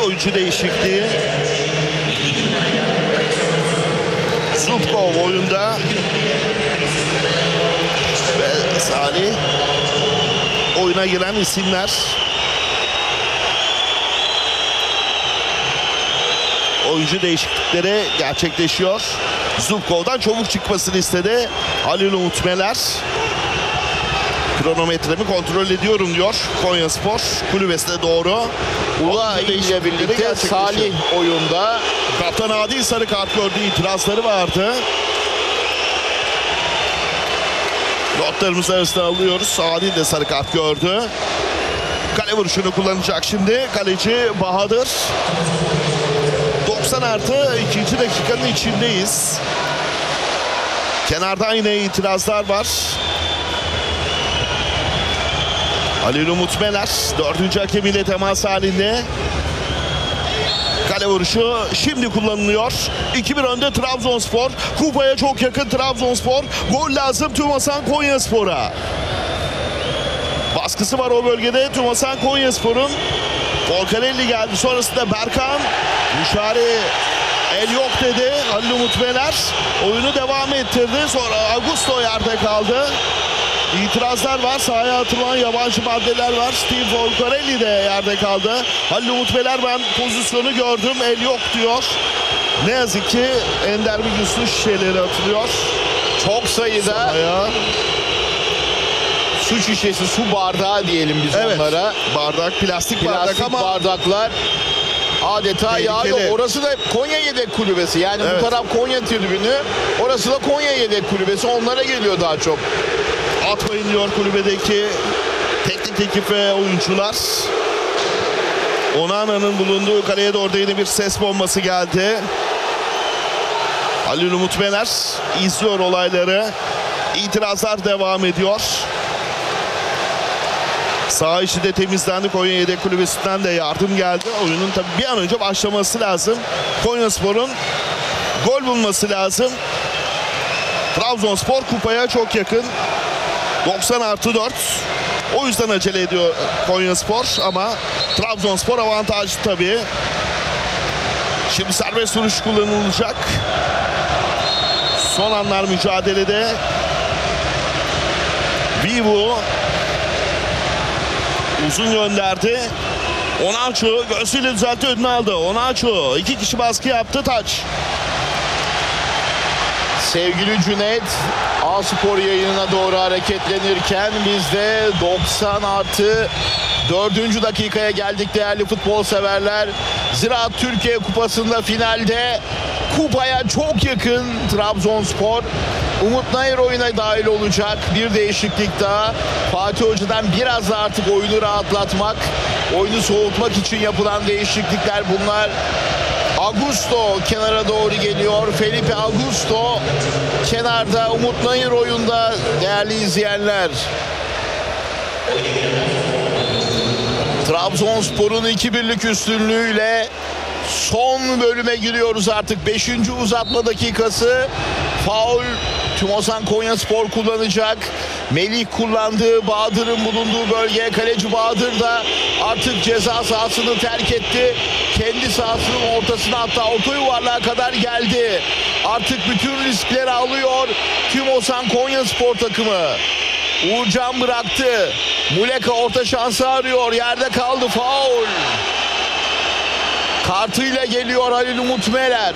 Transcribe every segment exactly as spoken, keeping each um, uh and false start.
oyuncu değişikliği. Zubkov oyunda ve Salih oyuna giren isimler. Oyuncu değişiklikleri gerçekleşiyor. Zubkov'dan çabuk çıkmasını istedi Halil Umut Meler. Kronometremi kontrol ediyorum diyor Konyaspor kulübesine doğru. Ula ile birlikte Salih oyunda. Kaptan Adil sarı kart gördü, itirazları vardı. Notlarımız arasında alıyoruz. Adil de sarı kart gördü. Kale vuruşunu kullanacak şimdi kaleci Bahadır. doksan artı ikinci dakikanın içindeyiz. Kenardan yine itirazlar var. Halil Umut Meler dördüncü hakemiyle temas halinde. Kale vuruşu şimdi kullanılıyor. iki bir önde Trabzonspor. Kupaya çok yakın Trabzonspor. Gol lazım Tümasan Konyaspor'a. Baskısı var o bölgede Tümasan Konyaspor'un. Volkanelli geldi, sonrasında Berkan. Müşari el yok dedi Halil Umut Meler. Oyunu devam ettirdi. Sonra Augusto yerde kaldı. İtirazlar var. Sahaya atılan yabancı maddeler var. Steve Volkanelli de yerde kaldı. Halil Umut Meler, ben pozisyonu gördüm, el yok diyor. Ne yazık ki Ender Bilgin su şişeleri atılıyor. Çok sayıda Sahaya. su şişesi, su bardağı diyelim biz Evet. onlara. Bardak, plastik, Plastik bardak ama bardaklar adeta tehlikeli. yağıyor. Orası da Konya Yedek Kulübesi. Yani Evet. bu taraf Konya tribünü. Orası da Konya Yedek Kulübesi. Onlara geliyor daha çok. atmayın diyor kulübedeki teknik ekip ve oyuncular. Onana'nın bulunduğu kaleye doğru yine bir ses bombası geldi. Halil Umut Meler izliyor olayları. İtirazlar devam ediyor. Saha içi de temizlendi. Konya Yedek Kulübesi'nden de yardım geldi. Oyunun tabii bir an önce başlaması lazım. Konyaspor'un gol bulması lazım. Trabzonspor kupaya çok yakın. doksan artı dört. O yüzden acele ediyor Konyaspor ama Trabzonspor avantajlı tabii. Şimdi serbest vuruş kullanılacak. Son anlar mücadelede. Vivo uzun gönderdi. Onaçu göğsüyle düzeltti, önüne aldı. Onaçu iki kişi baskı yaptı, taç. Sevgili Cüneyt, A-Spor yayınına doğru hareketlenirken biz de doksan artı dördüncü dakikaya geldik değerli futbol severler. Ziraat Türkiye Kupası'nda finalde kupaya çok yakın Trabzonspor. Umut Nayır oyuna dahil olacak. Bir değişiklik daha. Fatih Hoca'dan biraz da artık oyunu rahatlatmak, oyunu soğutmak için yapılan değişiklikler bunlar. Augusto kenara doğru geliyor. Felipe Augusto kenarda, Umut Nayır oyunda değerli izleyenler. Trabzonspor'un iki birlik üstünlüğüyle son bölüme giriyoruz artık. beşinci uzatma dakikası. Faul Tümosan Konyaspor kullanacak. Melih kullandığı, Bahadır'ın bulunduğu bölge. Kaleci Bahadır da artık ceza sahasını terk etti. Kendi sahasının ortasına, hatta orta yuvarlığa kadar geldi. Artık bütün riskleri alıyor Tümosan Konyaspor takımı. Uğurcan bıraktı. Muleka orta şansı arıyor. Yerde kaldı. Faul. Kartıyla geliyor Halil Umut Meler.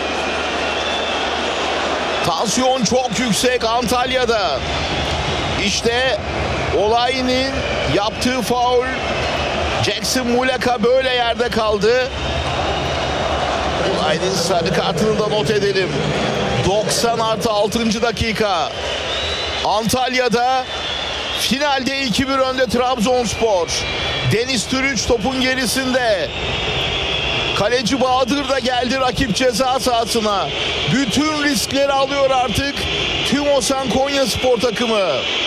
Tansiyon çok yüksek Antalya'da. İşte Olay'ın yaptığı faul. Jackson Muleka böyle yerde kaldı. Olay'ın sarı kartını da not edelim. doksan artı altıncı dakika. Antalya'da finalde iki bir önde Trabzonspor. Deniz Türüç topun gerisinde. Kaleci Bahadır da geldi rakip ceza sahasına. Bütün riskleri alıyor artık Tümosan Konyaspor takımı.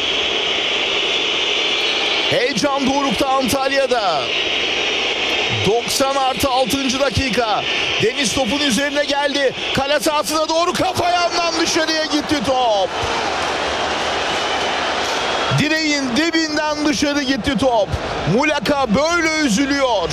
Heyecan dorukta Antalya'da. doksan artı altıncı dakika. Deniz topun üzerine geldi. Kale sahasına doğru kafa yandan dışarıya gitti top. Direğin dibinden dışarı gitti top. Muleka böyle üzülüyor.